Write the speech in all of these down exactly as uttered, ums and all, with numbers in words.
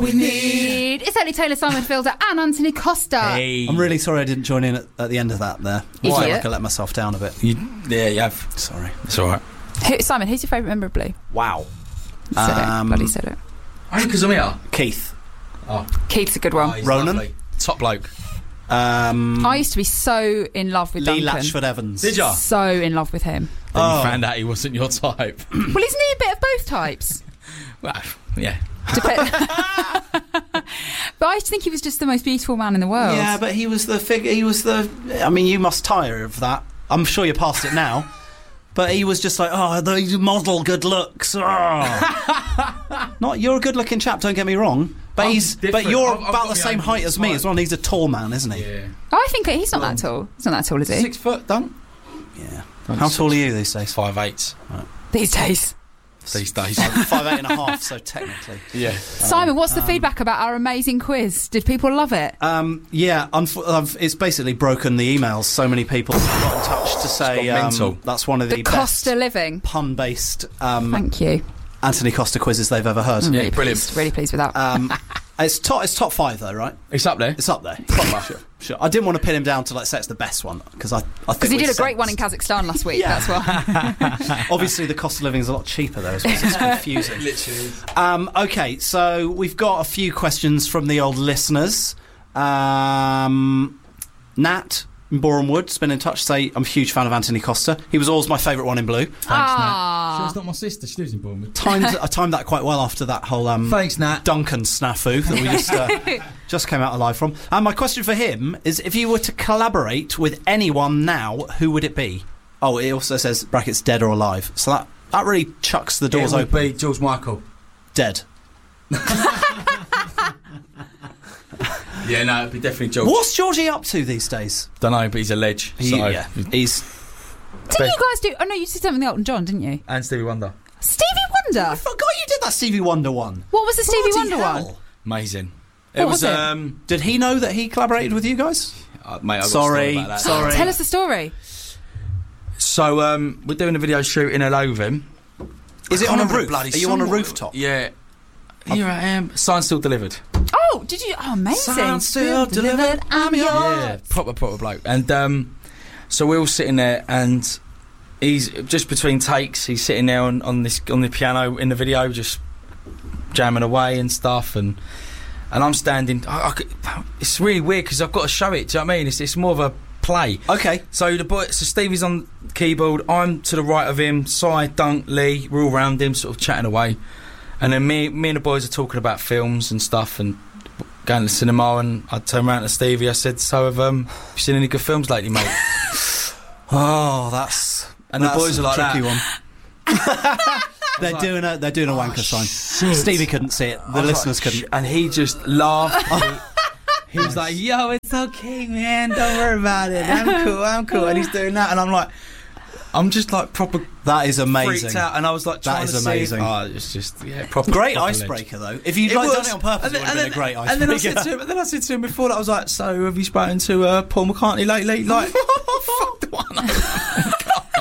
We need. It's only Taylor, Simon Fielder and Anthony Costa. Hey. I'm really sorry I didn't join in at, at the end of that there. I feel like I let myself down a bit. You, yeah, you have. Sorry. It's all right. Who, Simon, who's your favourite member of Blue? Wow. Said Um, it. Bloody said it. Only because I'm here. Keith. Oh. Keith's a good one. Oh, he's Ronan. lovely. Top bloke. Um, I used to be so in love with Lee Duncan. Latchford Evans. Did ya? So in love with him. Then Oh. you found out he wasn't your type. Well, isn't he a bit of both types? Well, yeah. Dep- but I think he was just the most beautiful man in the world. Yeah, but he was the figure. He was the. I mean, you must tire of that. I'm sure you're past it now. But he was just like, oh, the model good looks. Oh. Not you're a good-looking chap. Don't get me wrong. But I'm he's. different. But you're I've- I've about got the the same own height as me type. as well. And he's a tall man, isn't he? Yeah. Oh, I think he's not that tall. He's not that tall, is he? Six foot, Dunk? Yeah. How tall are you these days? Five eight. These days. These days. Five eight and a half. So technically. Yeah. Simon, what's the feedback about our amazing quiz? Did people love it? Um, yeah, unf- I've, it's basically broken the emails. So many people have got in touch to say got mental. um, that's one of the, The best cost of living. pun-based um, Thank you. Anthony Costa quizzes they've ever heard. I'm Yeah, really brilliant. pleased. Really pleased with that. Um, it's top. It's top five though, right? It's up there. It's up there. Sure, sure. I didn't want to pin him down to like say it's the best one because I, I think Because he we did a great sensed- one in Kazakhstan last week. Yeah. That's why. Obviously, the cost of living is a lot cheaper though, so it's confusing. Literally. Um, okay, so we've got a few questions from the old listeners. Um, Nat in Boreham Wood's been in touch. Say I'm a huge fan of Anthony Costa. He was always my favourite one in blue. Thanks, Ah. Nat. She's not my sister. She lives in Bournemouth. Timed, I timed that quite well after that whole um, Thanks, Nat. Duncan snafu that we just uh, just came out alive from. And my question for him is: if you were to collaborate with anyone now, who would it be? Oh, it also says brackets dead or alive. So that that really chucks the doors It would open. be George Michael. Dead. Yeah, no, it'd be definitely George. What's Georgie up to these days? Don't know, but he's a ledge. He, so. yeah, he's. Didn't you guys do... Oh, no, you did something with Elton John, didn't you? And Stevie Wonder. Stevie Wonder? I forgot you did that Stevie Wonder one. What was the Stevie Bloody Wonder hell. one? Amazing. What it was was, it? um Did he know that he collaborated with you guys? uh, mate, I've got a Sorry, story about that. sorry. Tell us the story. So um we're doing a video shoot in L O with him. Is I it on can't a remember roof? the bloody Are you on a song. rooftop? Yeah. Here I am. Sign still delivered. Oh, did you... Oh, amazing. Sound still delivered, I'm yours. Yeah, proper proper bloke. And um so we're all sitting there and he's just between takes, he's sitting there on, on this on the piano in the video just jamming away and stuff, and and I'm standing. I, I could, it's really weird because I've got to show it. Do you know what I mean? It's, it's more of a play. Okay. So the boy, so Stevie's on keyboard. I'm to the right of him. Si, Dunk, Lee, we're all around him, sort of chatting away. And then me, me and the boys are talking about films and stuff, and going to the cinema. And I turned around to Stevie. I said, "So have um, have you seen any good films lately, mate?" Oh, that's And the that's boys a are like tricky that. one. they're like, doing a they're doing a wanker sign. shit. Stevie couldn't see it. The I was listeners like, couldn't. "Shit," and he just laughed. he, he was like, "Yo, it's okay, man. Don't worry about it. I'm cool. I'm cool." And he's doing that, and I'm like, I'm just like proper That is amazing. freaked out. And I was like, That trying is to see if- amazing. Oh, it's just yeah, proper Great proper icebreaker though. If you'd It like done was. it on purpose, And it would have then- been a great and then I icebreaker. said to him, and then I said to him before that, I was like, "So have you spoken to uh, Paul McCartney lately?" Like, fuck the one.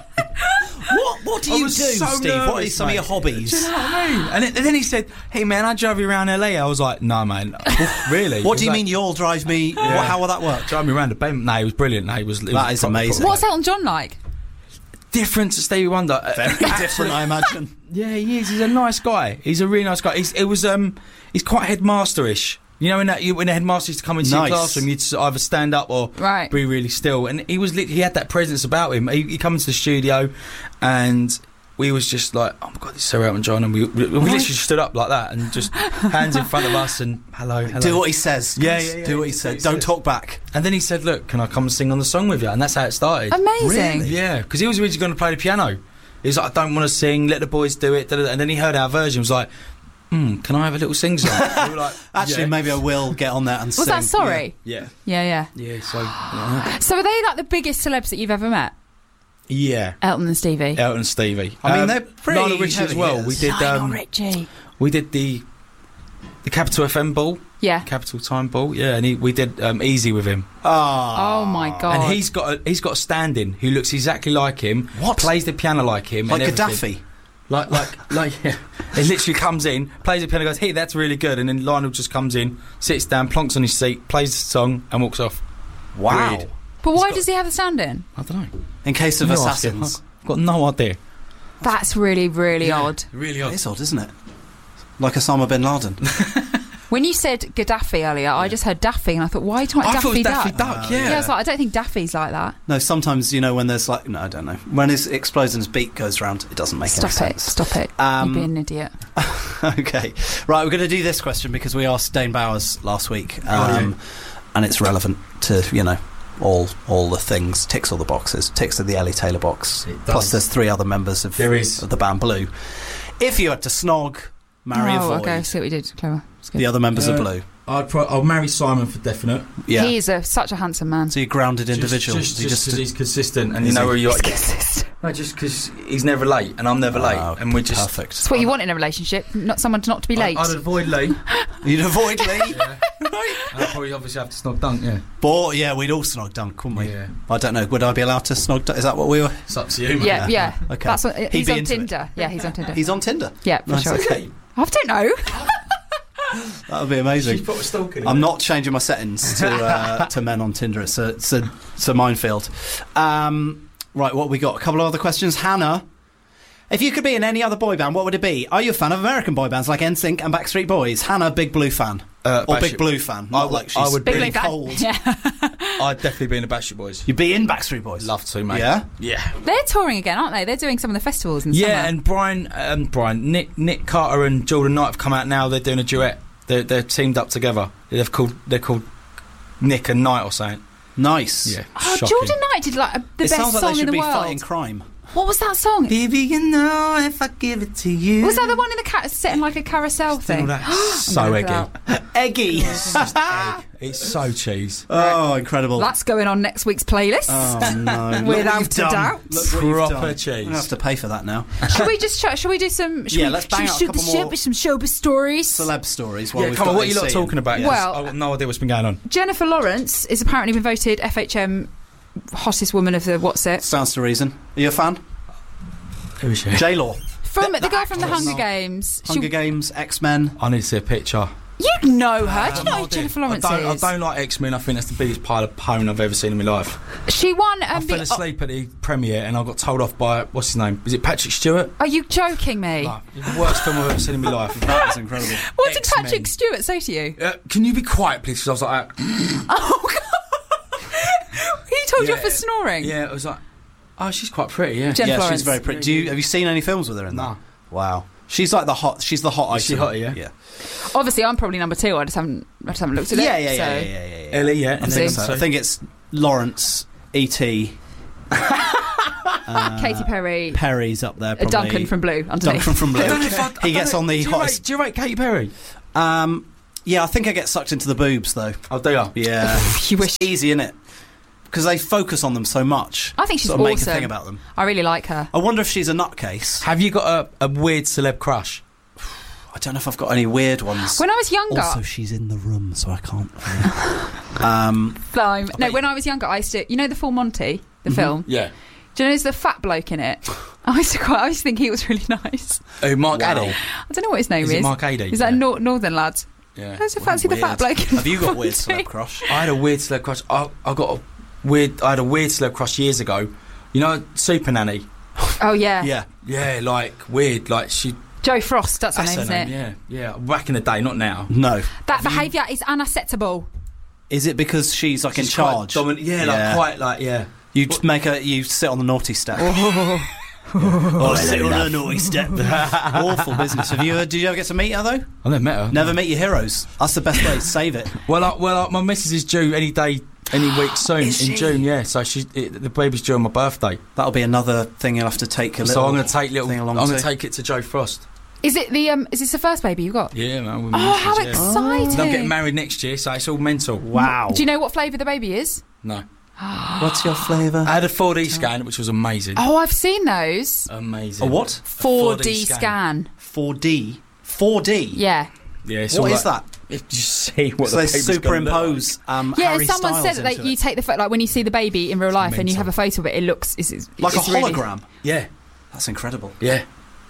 What what do I you do, was so Steve? What are nervous, some of your mate. hobbies? Do you know what I mean? And, it, and then he said, "Hey man, I drove you around L A." I was like, "No, man, really." What do you He was mean you'll drive me? Yeah. What, how will that work? like, drive me around the bend? No, he was brilliant. No, he was. It That was is proper, amazing. proper What's Elton John like? different to Stevie Wonder? Very different, I imagine. Yeah, he is. He's a nice guy. He's a really nice guy. He's, it was um, he's quite headmasterish. You know, when that you, when the headmaster used to come into Nice. your classroom, you'd either stand up or Right. be really still. And he was lit- he had that presence about him. He, he come into the studio, and we was just like, "Oh my god, this is Sir Elton John," and we we, we literally stood up like that and just hands in front of us and hello, hello. Do what he says. Yeah, guys. yeah, yeah. Do what he Do said. what he Don't says. talk back. And then he said, "Look, can I come and sing on the song with you?" And that's how it started. Amazing. Really? Yeah, because he was originally going to play the piano. He was like, "I don't want to sing. Let the boys do it." da, da, da. And then he heard our version. Was like, "Hmm, can I have a little sing song?" We were like, Actually, yeah. maybe I will get on there and sing. Was that Sorry? Yeah, Yeah, yeah. yeah. So, yeah. So are they like the biggest celebs that you've ever met? yeah. Elton and Stevie? Elton and Stevie. I mean, Um, they're pretty Lionel Richie as heavy well. hitters. We did. Lionel Um, Richie. we did the the Capital F M ball, Yeah. Capital Time ball. Yeah, and he, we did um, Easy with him. Ah. Oh my god. And he's got a, he's got a stand-in who looks exactly like him. What? Plays the piano like him. Like and everything. Gaddafi. Like, like, like, yeah. He literally comes in, plays the piano, goes, hey, that's really good. And then Lionel just comes in, sits down, plonks on his seat, plays the song, and walks off. Wow. Weird. But why got- does he have the stand in? I don't know. In case of No, ask him. assassins. I've got no idea. That's really, really odd. Really odd. It's odd, isn't it? Like Osama bin Laden. When you said Gaddafi earlier, I just heard Daffy, and I thought, why are you talking I about thought it Daffy was Daffy Duck? Duck, Oh, yeah. Yeah, I was like, I don't think Daffy's like that. No, sometimes, you know, when there's like... No, I don't know. When his explodes and his beak goes round, it doesn't make Stop any it, sense. stop it. Um, You're being an idiot. Okay. Right, we're going to do this question because we asked Dane Bowers last week. Um, Oh, yeah. And it's relevant to, you know, all all the things. Ticks all the boxes. Ticks of the Ellie Taylor box. It Plus does. there's three other members of, There is. of the band Blue. If you had to snog, marry, oh, avoid okay, see what we did. Clever. It's good. the other members of Uh, Blue. I'd pro- I'll marry Simon for definite. Yeah. He is a, such a handsome man. So you're grounded individual. Just You because just- he's consistent and Is you know he? where you're He's consistent. No, just because he's never late and I'm never late. Oh, And we're just. perfect. It's what you want in a relationship, not someone to not to be late. I'd avoid Lee. You'd avoid Lee. Yeah. And I'd probably obviously have to snog Dunk, yeah. But yeah, we'd all snog Dunk, wouldn't we? Yeah. I don't know. Would I be allowed to snog Dunk? Is that what we were? It's up to you. yeah, man. yeah. Okay. That's what, He'd he's be on into it. Tinder. Yeah, he's on Tinder. He's on Tinder. yeah, for Nice, sure. okay. I don't know. That would be amazing. She's put a stalking in I'm it. not changing my settings to uh, to men on Tinder. It's a it's a, it's a minefield. Um, right, what have we got? A couple of other questions. Hannah, if you could be in any other boy band, what would it be? Are you a fan of American boy bands like N Sync and Backstreet Boys? Hannah, Big Blue fan. Uh, Or Backstreet- Big Blue fan. Not would- like she's I would Big really Blue fan. cold. Yeah. I'd definitely be in the Backstreet Boys. You'd be in Backstreet Boys. Love to, mate. Yeah? Yeah. They're touring again, aren't they? They're doing some of the festivals in Yeah, summer. and Brian, um, Brian, Nick, Nick Carter and Jordan Knight have come out now. They're doing a duet. They're, they're teamed up together. They've called they're called Nick and Knight or something. Nice. Yeah, Oh, shocking. Jordan Knight did like a, the It best sounds like song they in should the be world. fighting crime. What was that song? Baby, you know if I give it to you. Was that the one in the cat setting like a carousel All thing? that so I'm eggy. gonna put Eggy. It's just egg. It's so cheese. Oh, incredible. That's going on next week's playlist. Oh no! Look what Without you've a done. doubt. Look what you've Proper done. cheese. I'm gonna have to pay for that now. Shall we just? Shall we do some? Shall Yeah, we, let's shall bang we out a shoot couple the shit more with some showbiz stories. Celeb stories. While Yeah, we've come on, got what are you lot A C. talking about? Yes. Well- I've got no idea what's been going on. Jennifer Lawrence is apparently been voted F H M hottest woman of the what's it Stands to reason. Are you a fan? Who is she? J Law. from The- the, the girl from the actress. Hunger Games. She- Hunger Games. X Men. I need to see a picture. you know her. Do you know No who idea. Jennifer Lawrence I don't, is? I don't like X-Men. I think that's the biggest pile of pone I've ever seen in my life. She won. Um, I fell the- asleep at the premiere and I got told off by, what's his name? Is it Patrick Stewart? Are you joking me? Like, the worst film I've ever seen in my life. That was incredible. What did X-Men. Patrick Stewart say to you? Uh, can you be quiet, please? Because I was like, Oh God! He told you Yeah. off for snoring. yeah, it was like, oh, she's quite pretty, yeah. Jennifer yeah, Lawrence. she's very pretty. Do you have you seen any films with her in No. that? Wow. She's like the hot. She's the hot Is she item. hot, yeah? Yeah. Obviously, I'm probably number two. I just haven't. I just haven't looked at Yeah, it. yeah, yeah, so. yeah, yeah, yeah, yeah. Ellie, yeah. I and think then so. so- I think it's Lawrence, E T uh, Katy Perry, Perry's up there. uh, Probably. Duncan from Blue underneath. Duncan from Blue. I don't know if I- I he don't gets know- on the do you hottest. Rate, do you rate Katy Perry? Um, yeah, I think I get sucked into the boobs though. Oh, do you? Yeah, You wish. easy, innit? Because they focus on them so much. I think she's sort of make a awesome. thing about them. I really like her. I wonder if she's a nutcase. Have you got a, a weird celeb crush? I don't know if I've got any weird ones. When I was younger, Also, she's in the room, so I can't. um, um, no, bet when I was younger, I used to. You know the Full Monty, the Mhm. film. Yeah. Do you know there's the fat bloke in it? I used to quite. I used to think he was really nice. Oh, Mark Wow. Addy. I don't know what his name Is is. it Mark Addy? Is that a Yeah. nor- northern lad? Yeah. I used to fancy the fat weird. bloke. in Have you got weird Monty. celeb crush? I had a weird celeb crush. I, I got a weird. I had a weird celeb crush years ago. You know, Super Nanny. Oh yeah. Yeah. Yeah, like weird. Like she. Joe Frost. That's her That's name, her isn't name. it? Yeah, yeah. Back in the day, not now. No. That behaviour is unacceptable. Is it because she's like She's in quite charge? dominant- yeah, Yeah. like quite like yeah. You t- make a you sit on the naughty step. Oh, sit on the naughty step. Awful business. Have you? Uh, did you ever get to meet her though? I never met her. Never meet your heroes. That's the best way. Save it. Well, I, well, I, my missus is due any day, any week soon Is in she? June. Yeah, so she it, the baby's due on my birthday. That'll be another thing you'll have to take a little. So I'm going to take little. thing I'm along going to to. take it to Joe Frost. Is it the um? Is this the first baby you got? Yeah, man. with Oh, my how missus, yeah. exciting! And I'm getting married next year, so it's all mental. Wow. Do you know what flavour the baby is? No, What's your flavour? I had a four D scan, which was amazing. Oh, I've seen those. Amazing. A what? four D, 4D scan. four D. four D. Yeah. Yeah, it's What all is like, that? If you see what So the they baby's gonna superimpose um, Yeah, Harry someone Styles said that into you it. take the photo, like when you see the baby in real life and you mental. have a photo of it, it looks it's, it's, like it's a really- hologram. look like. Yeah, That's incredible. yeah.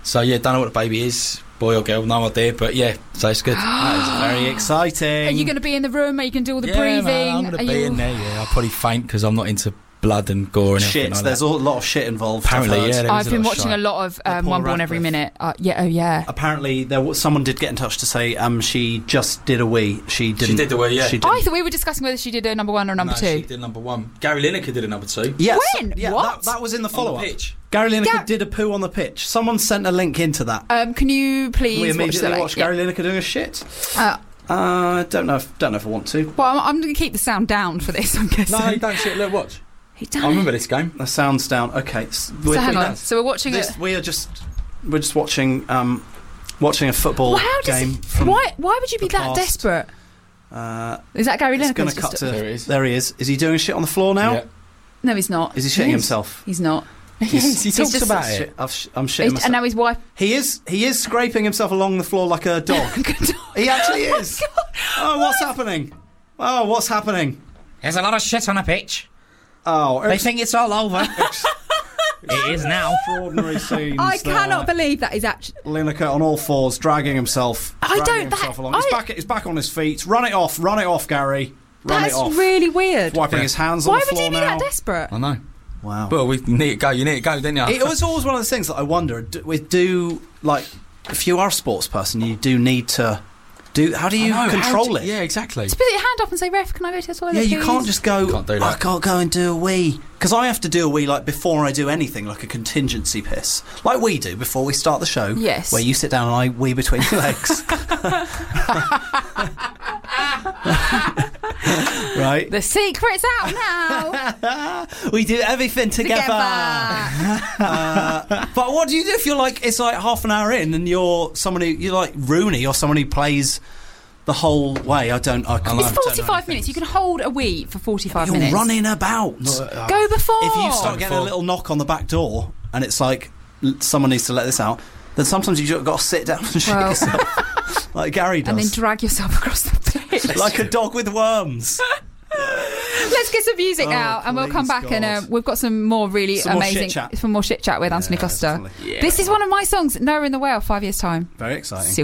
So yeah, don't know what the baby is, boy or girl, no idea. But yeah, so it's good. That is very exciting. Are you going to be in the room? Are you going to do all the yeah, breathing? man, I'm going Are to be you... in there. Yeah, I'll probably faint because I'm not into blood and gore and Shit, everything like there's that. a lot of shit involved. Apparently, I've heard. yeah. there is I've a been lot of watching shite. a lot of um, Paul One Born Every Radcliffe. Minute. Uh, yeah, oh yeah. Apparently, there was, someone did get in touch to say um, she just did a wee. She didn't. She did the wee, yeah. She I didn't. thought we were discussing whether she did a number one or number no, two. She did number one. Gary Lineker did a number two. Yes. When? Yeah, What? That, that was in the On the follow-up. pitch. Gary Lineker Gar- did a poo on the pitch. Someone sent a link into that. Um, can you please we watch immediately the watched yeah. Gary Lineker doing a shit. Uh, Uh, don't know. If, don't know if I want to. well, I'm, I'm going to keep the sound down for this. I'm guessing. No, you don't see it. Look, watch. He done I it. remember this game. The sound's down. Okay. So, So hang on. So we're watching This, it. we are just we're just watching um, watching a football Well, how does game. it, from, why? Why would you be the that past. desperate? Uh, Is that Gary it's Lineker? going to cut to. There it is. There he is. Is he doing shit on the floor now? Yeah. No, he's not. Is he shitting He himself? He's not. Yes, he He's talks just- about Shit, it. I've sh- I'm shitting He's- myself. and now his wife. He is. He is scraping himself along the floor like a dog. He actually is. Oh, what's happening? Oh, what's happening? There's a lot of shit on the pitch. Oh, They ex- think it's all over. It is now. extraordinary scenes. I there. cannot believe that is actually. Lineker on all fours, dragging himself. I dragging don't- that- Himself along. He's I- back. He's back on his feet. Run it off. Run it off, Gary. Run That's it off. really weird. Wiping Yeah. his hands Why on the would floor you be now. that desperate? I know. Wow. Well, we need to go. You need to go, didn't you? It was always one of those things that I wonder. Do, we do like if you are a sports person, you do need to do. How do you I know, how control do- it? Yeah, exactly. Just put your hand up and say, "Ref, can I go to the toilet?" Yeah, you please?" can't just go. Can't do I that. can't go and do a wee because I have to do a wee like before I do anything, like a contingency piss, like we do before we start the show. Yes. Where you sit down and I wee between your legs. Right. The secret's out now. We do everything together. Together. Uh, but what do you do if you're like it's like half an hour in and you're someone who you're like Rooney or someone who plays the whole way? I don't. I can't. It's I don't know forty-five anything. minutes. You can hold a wee for forty-five You're minutes. running about. Go before. If you start getting a Before. little knock on the back door and it's like l- someone needs to let this out, then sometimes you just got to sit down and shit Well. yourself, like Gary does, and then drag yourself across the pitch. like a dog with worms. Let's get some music Oh, out, and we'll come please, back and God. uh, we've got some more really Some more amazing, shit chat. some more shit chat with Anthony Yeah, Costa. definitely. This is one of my songs, Noah in the Whale, five years time. Very exciting. See